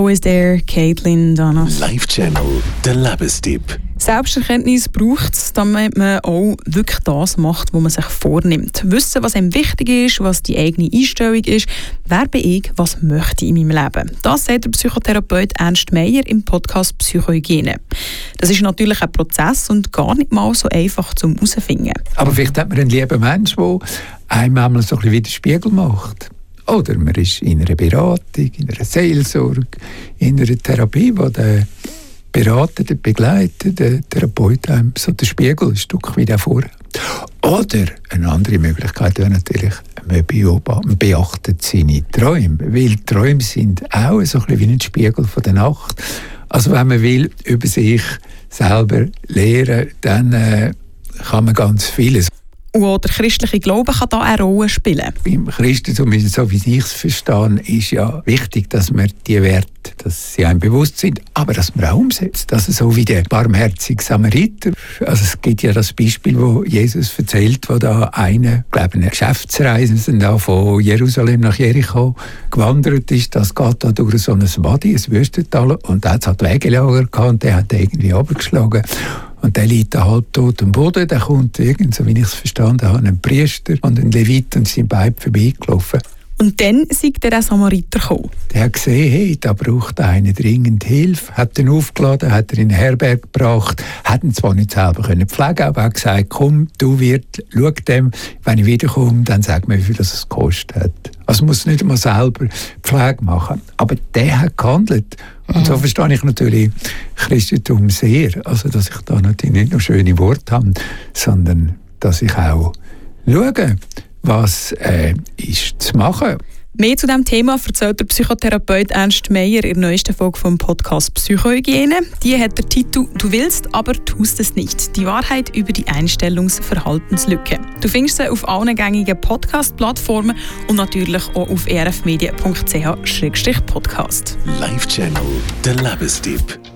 Always There, Caitlin Danas. Live Channel, der Lebenstipp. Selbsterkenntnis braucht es, damit man auch wirklich das macht, was man sich vornimmt. Wissen, was einem wichtig ist, was die eigene Einstellung ist. Wer bin ich, was möchte ich in meinem Leben? Das sagt der Psychotherapeut Ernst Meier im Podcast Psychohygiene. Das ist natürlich ein Prozess und gar nicht mal so einfach zum herausfinden. Aber vielleicht hat man einen lieben Mensch, der einem einmal so ein bisschen wieder Spiegel macht. Oder man ist in einer Beratung, in einer Seelsorge, in einer Therapie, wo der Berater, der Begleiter, der Therapeut einem so den Spiegel ein Stück weit vor. Oder eine andere Möglichkeit wäre natürlich, man beachtet seine Träume, weil Träume sind auch so ein bisschen wie ein Spiegel von der Nacht. Also wenn man will über sich selber lernen, dann kann man ganz vieles. Und auch der christliche Glaube kann da eine Rolle spielen. Im Christentum, so wie ich es verstehe, ist ja wichtig, dass man die Werte, dass sie einem bewusst sind, aber dass man auch umsetzt. Also so wie der barmherzige Samariter. Also es gibt ja das Beispiel, wo Jesus erzählt, wo da einer, glaube ich, eine Geschäftsreise da von Jerusalem nach Jericho gewandert ist. Das geht da durch so ein Wadi, ein Wüstental, und da hat es halt Wegelager gehabt und der hat irgendwie runtergeschlagen. Und der liegt da halbtot am Boden. Da kommt so wie ich es verstanden habe, ein Priester und ein Levit und sind beide vorbeigelaufen. Und dann ist der Samariter gekommen. Der hat gesehen, hey, da braucht einer dringend Hilfe, hat ihn aufgeladen, hat ihn in eine Herberge gebracht, hat ihn zwar nicht selber pflegen können, aber hat gesagt, komm, du Wirt, schau dem, wenn ich wiederkomme, dann sag mir, wie viel das gekostet hat. Also muss nicht einmal selber Pflege machen. Aber der hat gehandelt. Und so verstehe ich natürlich Christentum sehr. Also, dass ich da natürlich nicht nur schöne Worte habe, sondern dass ich auch schaue, was ist zu machen. Mehr zu diesem Thema erzählt der Psychotherapeut Ernst Meier in der neuesten Folge vom Podcast Psychohygiene. Die hat den Titel «Du willst, aber tust es nicht. Die Wahrheit über die Einstellungs-Verhaltenslücke». Du findest sie auf allen gängigen Podcast-Plattformen und natürlich auch auf erfmedia.ch/podcast. Live Channel, der Lebenstipp.